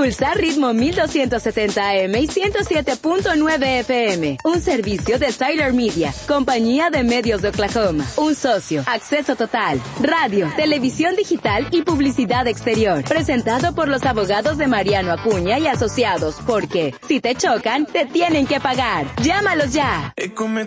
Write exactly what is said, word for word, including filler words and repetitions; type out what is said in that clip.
Tulsa, ritmo mil doscientos setenta A M y ciento siete punto nueve F M. Un servicio de Tyler Media, compañía de medios de Oklahoma. Un socio, acceso total, radio, televisión digital y publicidad exterior. Presentado por los abogados de Mariano Acuña y Asociados, porque si te chocan, te tienen que pagar. Llámalos ya.